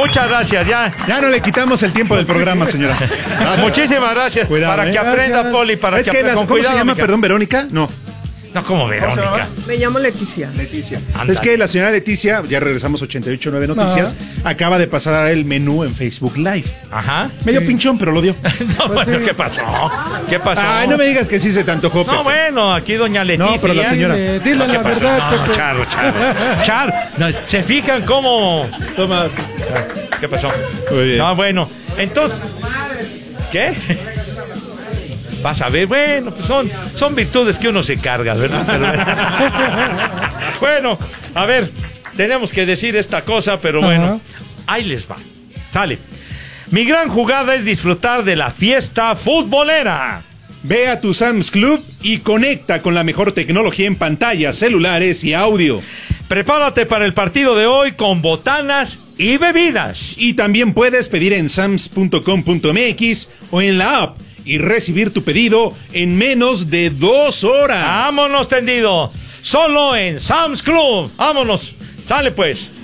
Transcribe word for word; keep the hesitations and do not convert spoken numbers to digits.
Muchas gracias, ya. Ya no le quitamos el tiempo del programa, señora. Gracias. Muchísimas gracias. Cuidado, para eh. que aprenda, Gracias. Poli, para Es que que aprenda. las, Con ¿cómo cuidado, se llama? mija. Perdón, ¿Verónica? No. No, como Verónica. Me llamo Leticia. Leticia. Ándale. Es que la señora Leticia, ya regresamos ochenta y ocho nueve Noticias, acaba de pasar el menú en Facebook Live. Ajá. Medio Sí. pinchón, pero lo dio. No, bueno, ¿qué pasó? ¿Qué pasó? Ay, no me digas que sí se te antojó, No, Pepe. bueno, aquí doña Leticia. No, pero la señora- Dile, dile ¿Qué la pasó? verdad, No, Pepe. Charo, Charo. Charo, no, ¿se fijan cómo? Toma. ¿Qué pasó? Muy bien. No, bueno, entonces, ¿qué? Vas a ver, bueno, pues son, son virtudes que uno se carga, ¿verdad? Pero, bueno, a ver, tenemos que decir esta cosa, pero bueno, Ajá. ahí les va. Sale. Mi gran jugada es disfrutar de la fiesta futbolera. Ve a tu Sam's Club y conecta con la mejor tecnología en pantallas, celulares y audio. Prepárate para el partido de hoy con botanas y bebidas. Y también puedes pedir en sams punto com punto m x o en la app y recibir tu pedido en menos de dos horas. Vámonos tendido. Solo en Sam's Club. Vámonos. Sale pues.